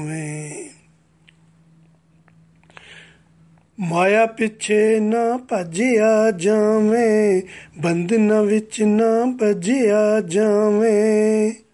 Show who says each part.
Speaker 1: ਮਾਇਆ ਪਿੱਛੇ ਨਾ ਭੱਜਿਆ ਜਾਵੇਂ, ਬੰਧਨਾਂ ਵਿੱਚ ਨਾ ਭੱਜਿਆ ਜਾਵੇਂ।